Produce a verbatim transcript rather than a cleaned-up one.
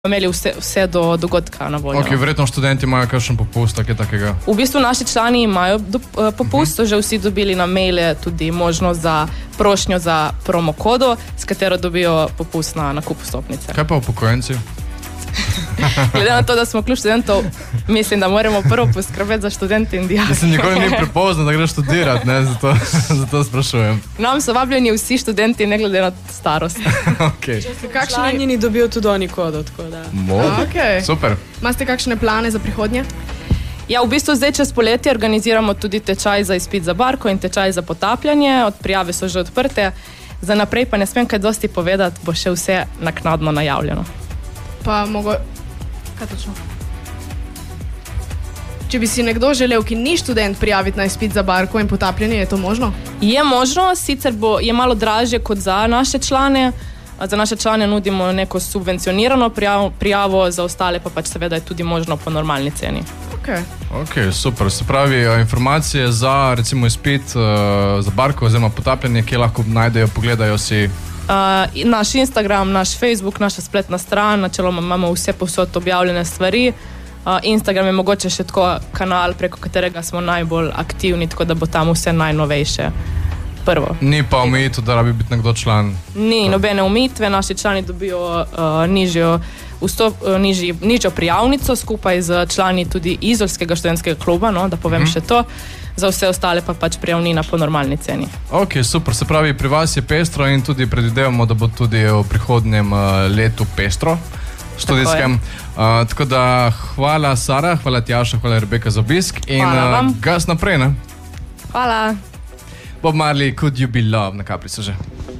imeli vse, vse do dogodka na voljo. Ok, verjetno študenti imajo kakšen popust, kaj takega? V bistvu naši člani imajo do, uh, popust, so že vsi dobili na maile tudi možnost za prošnjo za promokodo, s katero dobijo popust na nakup vstopnice. Kaj pa upokojenci? Glede na to, da smo klub študentov, mislim, da moramo prvo poskrbeti za študente in dijake. Mislim, nikoli ni prepozno, da greš študirati, ne, zato, zato sprašujem. Nam so vabljeni vsi študenti, ne glede na starost. Okay. Kakšni člani dobijo tudi oni kodo, tako da. Okay. Super. Imate kakšne plane za prihodnje? Ja, v bistvu zdaj čez poletje organiziramo tudi tečaj za izpit za barko in tečaj za potapljanje. Od prijave so že odprte. Za naprej pa ne smem kaj dosti povedati, bo še vse naknadno najavljeno. Pa mogo... Kaj točno? Če bi si nekdo želel, ki ni študent, prijaviti na izpit za barko in potapljanje, je to možno? Je možno, sicer bo, je malo dražje kot za naše člane. Za naše člane nudimo neko subvencionirano prijavo, prijavo, za ostale pa pač seveda je tudi možno po normalni ceni. Okay. Ok, super. Se pravi, informacije za recimo izpit uh, za barko oziroma potapljanje, kje lahko najdejo, pogledajo si? Uh, naš Instagram, naš Facebook, naša spletna stran, načeloma imamo vse povsod objavljene stvari. Uh, Instagram je mogoče še tako kanal, preko katerega smo najbolj aktivni, tako da bo tam vse najnovejše prvo. Ni pa omejitev, da rabi biti nekdo član? Ni nobene omejitve, naši člani dobijo uh, nižjo, vstop, uh, nižji, nižjo prijavnico skupaj z člani tudi Izolskega študentskega kluba, no, da povem mm. še to. Za vse ostale pa pač prijavnina po normalni ceni. Ok, super. Se pravi, pri vas je pestro in tudi predvidevamo, da bo tudi v prihodnjem uh, letu pestro študijskem. Tako, uh, tako da hvala Sara, hvala Tjaša, hvala Rebeka za obisk in uh, gas naprej, ne? Hvala. Bob Marley, Could You Be Loved, na Kapri so že.